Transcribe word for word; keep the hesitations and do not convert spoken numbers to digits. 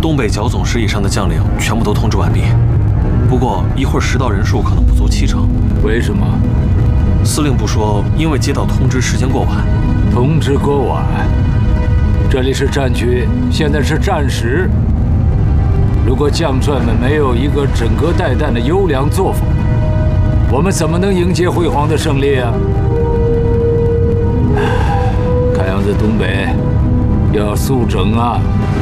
东北剿总师以上的将领全部都通知完毕，不过一会儿实到人数可能不足七成。 为什么？ 司令部说，因为接到通知时间过晚。 通知过晚？这里是战区，现在是战时。如果将帅们没有一个整戈待旦的优良作风，我们怎么能迎接辉煌的胜利啊？看样子东北要速整啊！